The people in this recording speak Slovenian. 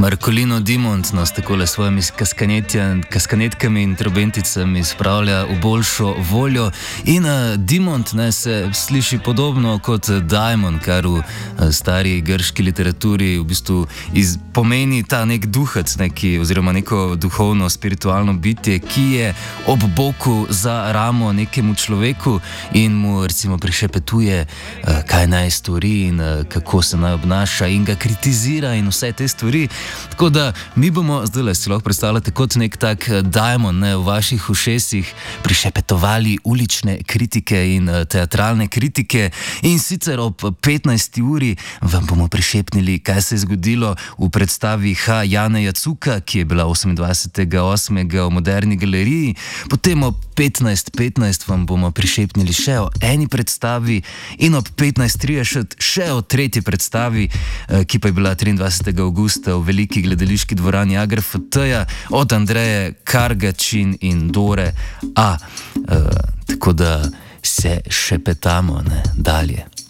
Marcolino Dimond nas takole s svojimi kaskanetkami in trobenticami spravlja v boljšo voljo. In Dimond se sliši podobno kot Daimon, kar v stari grški literaturi v bistvu pomeni ta nek duhec, oziroma neko duhovno, spiritualno bitje, ki je ob boku za ramo nekemu človeku in mu recimo prišepetuje, kaj naj stori in kako se naj obnaša in ga kritizira in vse te stvari. Tako da mi bomo zdaj si lahko predstavljate kot nek tak Daimon v vaših ušesih prišepetovali ulične kritike in teatralne kritike in sicer ob 15. uri vam bomo prišepnili, kaj se je zgodilo v predstavi Jane Jacuka, ki je bila 28.8. v Moderni galeriji. Potem ob 15.15 vam bomo prišepnili še o eni predstavi in ob 15.30 še o tretji predstavi, ki pa je bila 23. augusta v veliki gledališki dvorani AGRFT-ja od Andreje Kargačin in Dore A. Tako da se šepetamo dalje.